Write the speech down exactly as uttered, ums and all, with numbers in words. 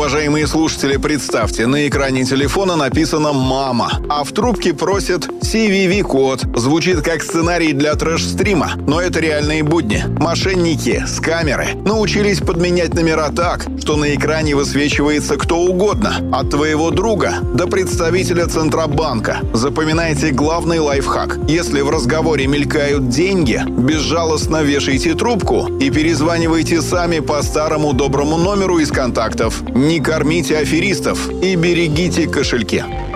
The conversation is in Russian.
Уважаемые слушатели, представьте, на экране телефона написано «Мама», а в трубке просят си ви ви-код. Звучит как сценарий для трэш-стрима, но это реальные будни. Мошенники с камеры научились подменять номера так, что на экране высвечивается кто угодно, от твоего друга до представителя Центробанка. Запоминайте главный лайфхак. Если в разговоре мелькают деньги, безжалостно вешайте трубку и перезванивайте сами по старому доброму номеру из контактов. Не кормите аферистов и берегите кошельки.